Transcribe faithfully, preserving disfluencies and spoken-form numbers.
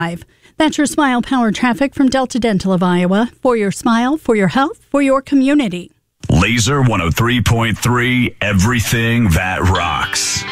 That's your Smile Power traffic from Delta Dental of Iowa. For your smile, for your health, for your community. Laser one oh three point three, everything that rocks.